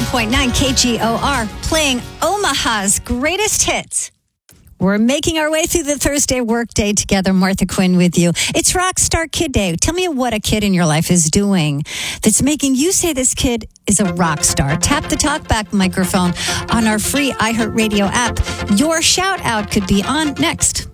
101.9 KGOR, playing Omaha's greatest hits. We're making our way through the Thursday workday together. Martha Quinn with you. It's Rockstar Kid Day. Tell me what a kid in your life is doing that's making you say this kid is a rock star. Tap the talkback microphone on our free iHeartRadio app. Your shout out could be on next.